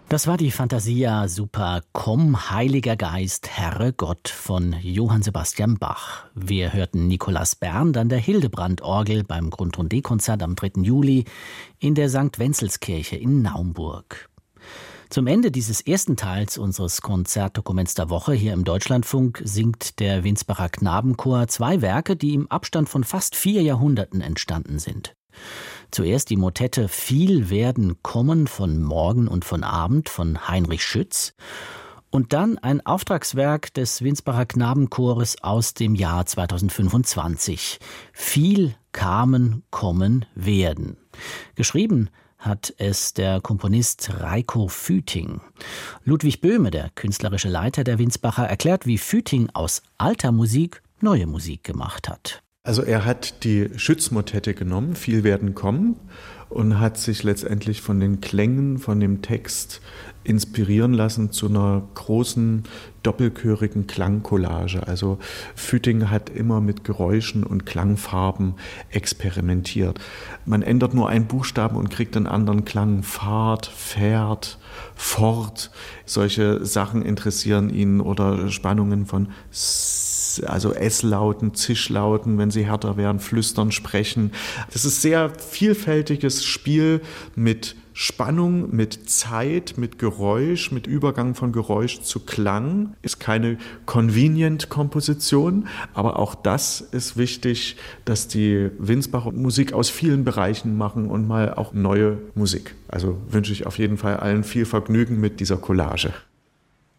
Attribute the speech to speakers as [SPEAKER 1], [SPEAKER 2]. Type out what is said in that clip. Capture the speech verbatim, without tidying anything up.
[SPEAKER 1] Das war die Fantasia Super Komm, Heiliger Geist, Herre Gott von Johann Sebastian Bach. Wir hörten Nikolaus Berndt an der Hildebrand-Orgel beim Grundton D-Konzert am dritten Juli in der Sankt Wenzelskirche in Naumburg. Zum Ende dieses ersten Teils unseres Konzertdokuments der Woche hier im Deutschlandfunk singt der Winsbacher Knabenchor zwei Werke, die im Abstand von fast vier Jahrhunderten entstanden sind. Zuerst die Motette Viel werden kommen von Morgen und von Abend von Heinrich Schütz und dann ein Auftragswerk des Winsbacher Knabenchores aus dem Jahr zweitausendfünfundzwanzig. Viel kamen, kommen, werden. Geschrieben hat es der Komponist Reiko Füting. Ludwig Böhme, der künstlerische Leiter der Winsbacher, erklärt, wie Füting aus alter Musik neue Musik gemacht hat.
[SPEAKER 2] Also er hat die Schütz-Motette genommen, Viel werden kommen, und hat sich letztendlich von den Klängen, von dem Text inspirieren lassen zu einer großen doppelchörigen Klangcollage. Also Füting hat immer mit Geräuschen und Klangfarben experimentiert. Man ändert nur einen Buchstaben und kriegt einen anderen Klang. Fahrt, fährt, fort. Solche Sachen interessieren ihn, oder Spannungen von S, also S-Lauten, Zischlauten, wenn sie härter werden, flüstern, sprechen. Das ist sehr vielfältiges Spiel mit Spannung, mit Zeit, mit Geräusch, mit Übergang von Geräusch zu Klang. Ist keine Convenient-Komposition, aber auch das ist wichtig, dass die Winsbacher Musik aus vielen Bereichen machen und mal auch neue Musik. Also wünsche ich auf jeden Fall allen viel Vergnügen mit dieser Collage.